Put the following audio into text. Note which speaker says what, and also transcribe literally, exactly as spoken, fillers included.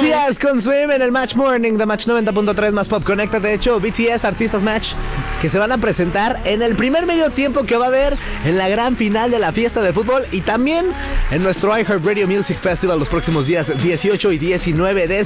Speaker 1: Buenos días con Swim en el Match Morning de Match noventa punto tres más Pop. Conéctate, de hecho, B T S, artistas Match, que se van a presentar en el primer medio tiempo que va a haber en la gran final de la fiesta de fútbol y también en nuestro iHeartRadio Music Festival los próximos días dieciocho y diecinueve de